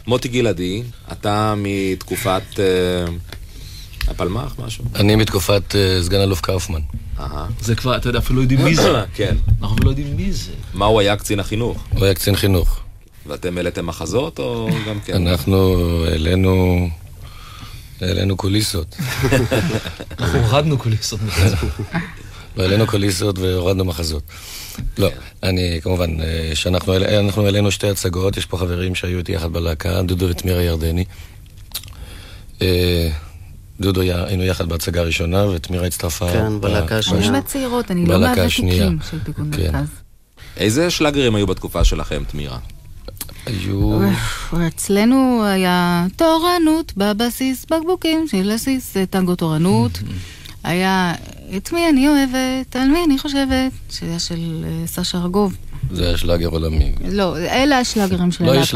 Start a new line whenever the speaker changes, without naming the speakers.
מוטי גלעדי, אתה מתקופת הפלמ"ח, משהו?
אני מתקופת סגן אלוף קאופמן.
זה כבר, אתה יודע, אפילו לא יודעים מי זה.
כן.
אנחנו לא יודעים מי זה.
מה הוא היה קצין החינוך?
הוא היה קצין חינוך.
ואתם העליתם מחזות או גם כן?
אנחנו העלינו קוליסות.
אנחנו הורדנו קוליסות מחזות.
לא, העלינו קוליסות והורדנו מחזות. לא, אני כמובן, אנחנו העלינו שתי הצגות, יש פה חברים שהיו איתי יחד בלהקה, דודו ותמירה ירדני. דודו היינו יחד בהצגה הראשונה, ותמירה הצטרפה.
כן, בלהקה השנייה.
אני מהצעירות, אני לא מהוותיקים של פיקוד מרכז.
איזה שלאגרים היו בתקופה שלכם, תמירה?
היו...
אצלנו היה תורנות בבסיס, בקבוקים של הסיס, טנגו תורנות. היה את מי אני אוהבת, על מי אני חושבת, שהיה של סשה רגוב.
זה היה שלאגר עולמי.
לא, אלה השלאגרים של הלהקה.